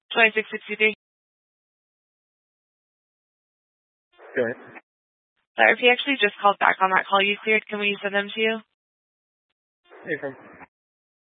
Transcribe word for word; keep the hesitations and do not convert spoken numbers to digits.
twenty-six sixty-three. Go ahead. Sorry, if he actually just called back on that call you cleared, can we send them to you? Hey, from